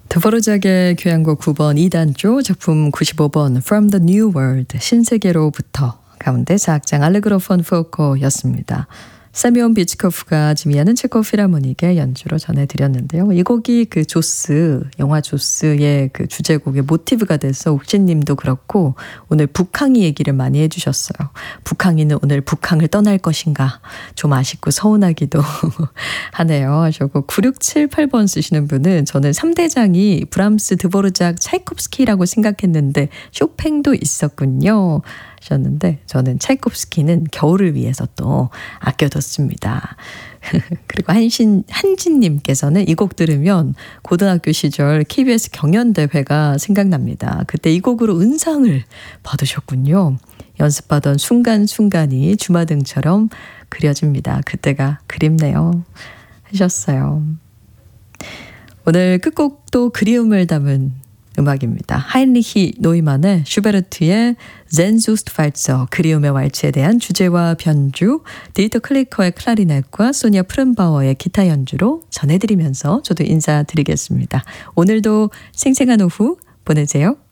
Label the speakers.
Speaker 1: 드보르작의 교향곡 9번 2단조 작품 95번 From the New World 신세계로부터 가운데 사악장 알레그로 폰 포코였습니다. 세미온 비츠코프가 지휘하는 체코 필하모닉의 연주로 전해드렸는데요. 이 곡이 그 조스, 영화 조스의 그 주제곡의 모티브가 돼서 옥신님도 그렇고 오늘 북항이 얘기를 많이 해주셨어요. 북항이는 오늘 북항을 떠날 것인가 좀 아쉽고 서운하기도 하네요 하셨고 9678번 쓰시는 분은 저는 3대장이 브람스, 드보르작, 차이콥스키라고 생각했는데 쇼팽도 있었군요 하셨는데 저는 차이콥스키는 겨울을 위해서 또 아껴뒀습니다. 그리고 한진님께서는 이 곡 들으면 고등학교 시절 KBS 경연대회가 생각납니다. 그때 이 곡으로 은상을 받으셨군요. 연습하던 순간순간이 주마등처럼 그려집니다. 그때가 그립네요 하셨어요. 오늘 끝곡도 그리움을 담은 음악입니다. 하인리히 노이만의 슈베르트의 젠수스트팔서 그리움의 왈츠에 대한 주제와 변주, 디터 클리커의 클라리넷과 소니아 프른바워의 기타 연주로 전해드리면서 저도 인사드리겠습니다. 오늘도 생생한 오후 보내세요.